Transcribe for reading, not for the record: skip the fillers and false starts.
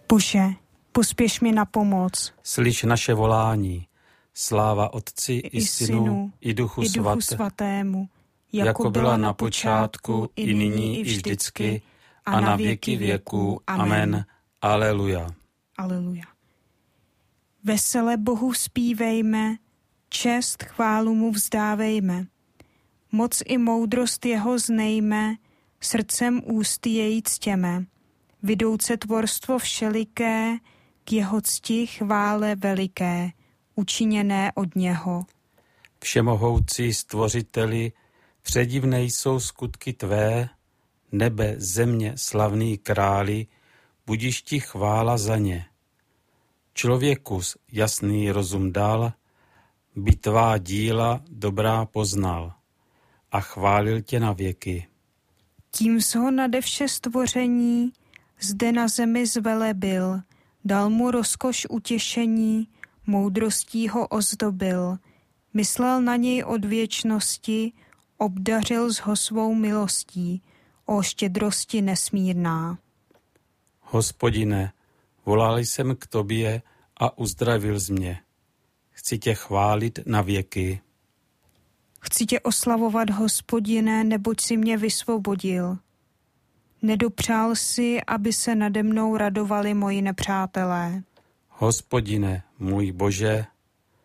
Bože, pospěš mi na pomoc. Slyš naše volání. Sláva Otci i Synu i Duchu Svatému, jako byla na počátku, i nyní, i vždycky, a na věky věků. Amen. Aleluja. Aleluja. Vesele Bohu zpívejme, čest chválu mu vzdávejme. Moc i moudrost jeho znejme, srdcem ústy jej ctěme. Vidouce tvorstvo všeliké, k jeho cti chvále veliké, učiněné od něho. Všemohoucí stvořiteli, předivné jsou skutky tvé, nebe, země, slavný králi, budiš ti chvála za ně. Člověku jasný rozum dal, by tvá díla dobrá poznal a chválil tě na věky. Tím ho nade vše stvoření zde na zemi zvelebil, dal mu rozkoš utěšení, moudrostí ho ozdobil, myslel na něj od věčnosti, obdařil ho svou milostí, o štědrosti nesmírná. Hospodine, volal jsem k tobě a uzdravil jsi mě. Chci tě chválit na věky. Chci tě oslavovat, Hospodine, neboť si mě vysvobodil. Nedopřál si, aby se nade mnou radovali moji nepřátelé. Hospodine, můj Bože,